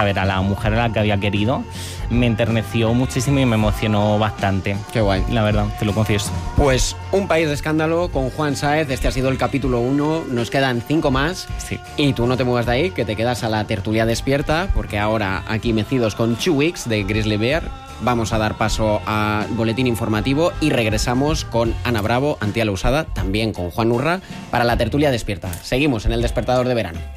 ver a la mujer a la que había querido, me enterneció muchísimo y me emocionó bastante. Qué guay. La verdad, te lo confieso. Pues Un país de escándalo con Juan Sáez. Este ha sido el capítulo 1. Nos quedan 5 más. Sí. Y tú no te muevas de ahí, que te quedas a la tertulia despierta, porque ahora aquí mecidos con 2 Weeks de Grizzly Bear, vamos a dar paso al boletín informativo y regresamos con Ana Bravo, Antía la Usada, también con Juan Urra, para la tertulia despierta. Seguimos en el despertador de verano.